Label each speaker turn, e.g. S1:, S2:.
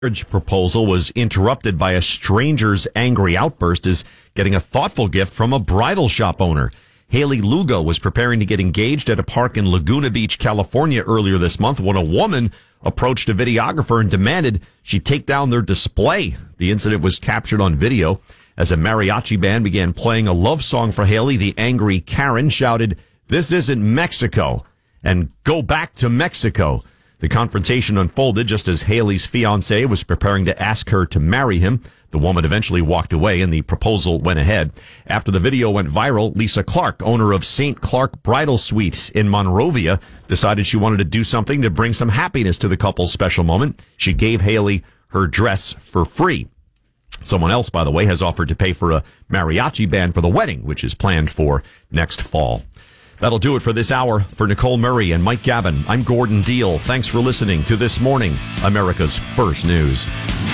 S1: marriage proposal was interrupted by a stranger's angry outburst as getting a thoughtful gift from a bridal shop owner. Haley Lugo was preparing to get engaged at a park in Laguna Beach, California earlier this month when a woman approached a videographer and demanded she take down their display. The incident was captured on video. As a mariachi band began playing a love song for Haley, the angry Karen shouted, "This isn't Mexico," and "Go back to Mexico." The confrontation unfolded just as Haley's fiancé was preparing to ask her to marry him. The woman eventually walked away and the proposal went ahead. After the video went viral, Lisa Clark, owner of St. Clark Bridal Suites in Monrovia, decided she wanted to do something to bring some happiness to the couple's special moment. She gave Haley her dress for free. Someone else, by the way, has offered to pay for a mariachi band for the wedding, which is planned for next fall. That'll do it for this hour. For Nicole Murray and Mike Gavin, I'm Gordon Deal. Thanks for listening to This Morning, America's First News.